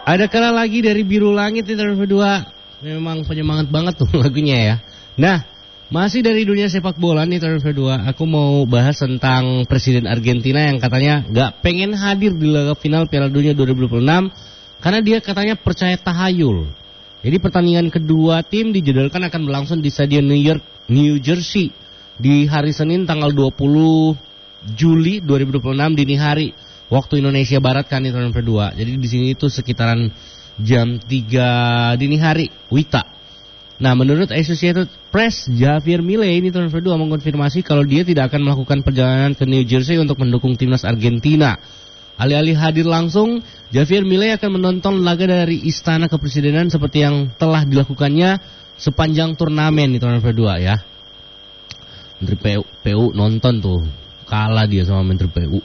Ada kala lagi dari Biru Langit di tahun kedua. Memang penyemangat banget tuh lagunya ya. Nah, masih dari dunia sepak bola nih tahun kedua. Aku mau bahas tentang Presiden Argentina yang katanya gak pengen hadir di laga final Piala Dunia 2026 karena dia katanya percaya tahayul. Jadi pertandingan kedua tim dijadwalkan akan berlangsung di Stadion New Jersey di hari Senin tanggal 20 Juli 2026 dini hari waktu Indonesia Barat kan di tahun kedua. Jadi di sini itu sekitaran jam 3 dini hari WITA. Nah, menurut Associated Press, Javier Milei ini tahun kedua mengkonfirmasi kalau dia tidak akan melakukan perjalanan ke New Jersey untuk mendukung timnas Argentina. Alih-alih hadir langsung, Javier Milei akan menonton laga dari Istana Kepresidenan seperti yang telah dilakukannya sepanjang turnamen di tahun kedua ya. Menteri PU nonton tuh, kalah dia sama Menteri PU.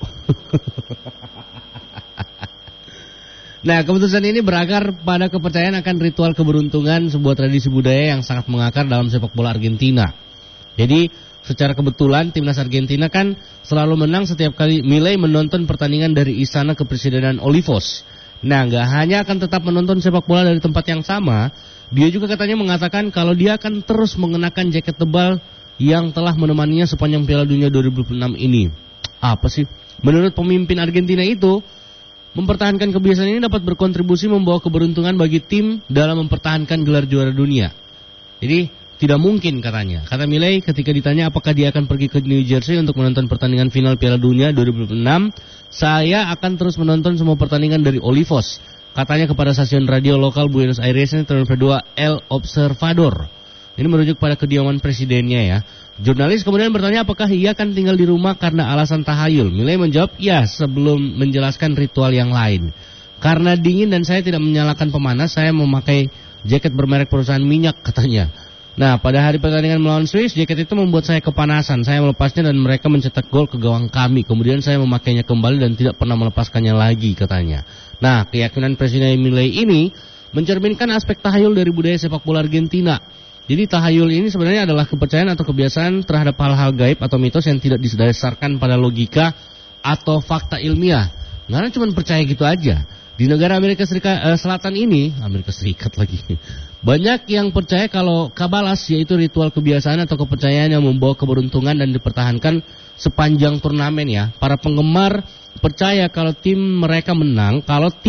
Nah, keputusan ini berakar pada kepercayaan akan ritual keberuntungan, sebuah tradisi budaya yang sangat mengakar dalam sepak bola Argentina. Jadi, secara kebetulan timnas Argentina kan selalu menang setiap kali Milei menonton pertandingan dari Istana Kepresidenan Olivos. Nah, gak hanya akan tetap menonton sepak bola dari tempat yang sama, dia juga katanya mengatakan kalau dia akan terus mengenakan jaket tebal yang telah menemaninya sepanjang Piala Dunia 2026 ini. Apa sih? Menurut pemimpin Argentina itu, mempertahankan kebiasaan ini dapat berkontribusi membawa keberuntungan bagi tim dalam mempertahankan gelar juara dunia. Jadi tidak mungkin katanya. Kata Milei ketika ditanya apakah dia akan pergi ke New Jersey untuk menonton pertandingan final Piala Dunia 2026, saya akan terus menonton semua pertandingan dari Olivos. Katanya kepada stasiun radio lokal Buenos Aires ini tahun kedua El Observador. Ini merujuk pada kediaman presidennya ya. Jurnalis kemudian bertanya apakah ia akan tinggal di rumah karena alasan tahayul. Milei menjawab, ya, sebelum menjelaskan ritual yang lain. Karena dingin dan saya tidak menyalakan pemanas, saya memakai jaket bermerek perusahaan minyak, katanya. Nah, pada hari pertandingan melawan Swiss, jaket itu membuat saya kepanasan. Saya melepasnya dan mereka mencetak gol ke gawang kami. Kemudian saya memakainya kembali dan tidak pernah melepaskannya lagi, katanya. Nah, keyakinan Presiden Milei ini mencerminkan aspek tahayul dari budaya sepak bola Argentina. Jadi tahayul ini sebenarnya adalah kepercayaan atau kebiasaan terhadap hal-hal gaib atau mitos yang tidak didasarkan pada logika atau fakta ilmiah. Karena cuma percaya gitu aja. Di negara Amerika Selatan ini, Amerika Serikat lagi, banyak yang percaya kalau kabalas, yaitu ritual kebiasaan atau kepercayaan yang membawa keberuntungan dan dipertahankan sepanjang turnamen ya. Para penggemar percaya kalau tim mereka menang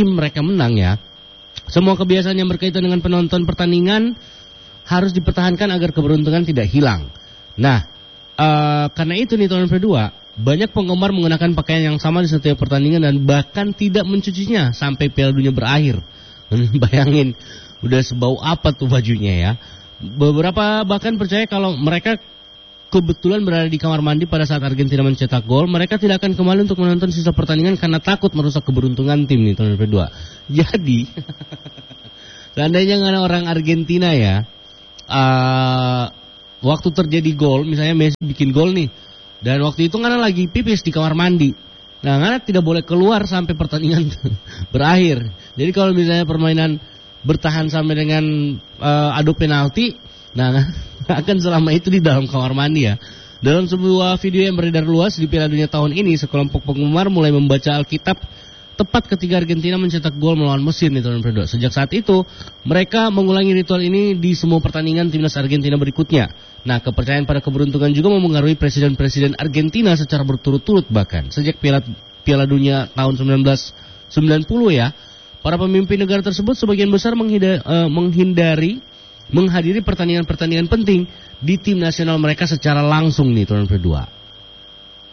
ya, semua kebiasaan yang berkaitan dengan penonton pertandingan harus dipertahankan agar keberuntungan tidak hilang. Nah, karena itu nih tahun kedua, banyak penggemar mengenakan pakaian yang sama di setiap pertandingan dan bahkan tidak mencucinya sampai Piala Dunia berakhir. Bayangin, udah sebau apa tuh bajunya ya. Beberapa bahkan percaya kalau mereka kebetulan berada di kamar mandi pada saat Argentina mencetak gol, mereka tidak akan kembali untuk menonton sisa pertandingan karena takut merusak keberuntungan tim nih tahun kedua. Jadi, seandainya nggak ada orang Argentina ya, waktu terjadi gol, misalnya Messi bikin gol nih, dan waktu itu Ngana lagi pipis di kamar mandi. Nah, Ngana tidak boleh keluar sampai pertandingan berakhir. Jadi kalau misalnya permainan bertahan sampai dengan adu penalti, nah akan selama itu di dalam kamar mandi ya. Dalam sebuah video yang beredar luas di Piala Dunia tahun ini, sekelompok penggemar mulai membaca Alkitab tepat ketika Argentina mencetak gol melawan Mesir di tahun kedua. Sejak saat itu, mereka mengulangi ritual ini di semua pertandingan timnas Argentina berikutnya. Nah, kepercayaan pada keberuntungan juga memengaruhi presiden-presiden Argentina secara berturut-turut bahkan. Sejak Piala Dunia tahun 1990 ya, para pemimpin negara tersebut sebagian besar menghadiri pertandingan-pertandingan penting di tim nasional mereka secara langsung nih tahun kedua.